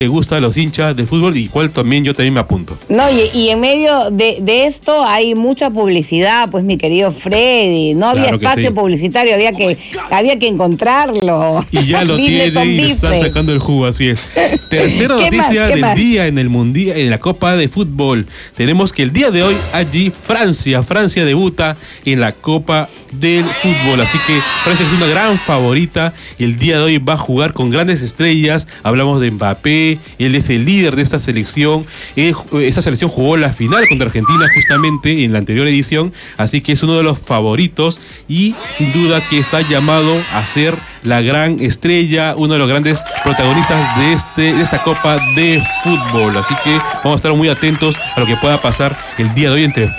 le gusta a los hinchas de fútbol y cual también yo también me apunto. No, y en medio de esto hay mucha publicidad, pues mi querido Freddy. No había Claro que espacio sí. publicitario, había que encontrarlo. Y ya lo Business tiene on y le está business. sacando el jugo, así es. Tercera ¿Qué más? noticia ¿Qué del más? día en el mundial, en la Copa de Fútbol. Tenemos que el día de hoy allí Francia debuta en la Copa del Fútbol, así que Francia es una gran favorita y el día de hoy va a jugar con grandes estrellas. Hablamos de Mbappé, él es el líder de esta selección. Esa selección jugó la final contra Argentina justamente en la anterior edición, así que es uno de los favoritos y sin duda que está llamado a ser la gran estrella, uno de los grandes protagonistas de esta Copa de Fútbol. Así que vamos a estar muy atentos a lo que pueda pasar el día de hoy entre